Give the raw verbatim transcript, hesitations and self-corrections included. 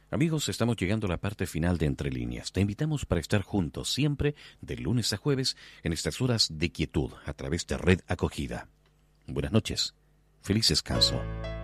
Amigos, estamos llegando a la parte final de Entre Líneas. Te invitamos para estar juntos siempre, de lunes a jueves, en estas horas de quietud, a través de Red Acogida. Buenas noches. Feliz descanso.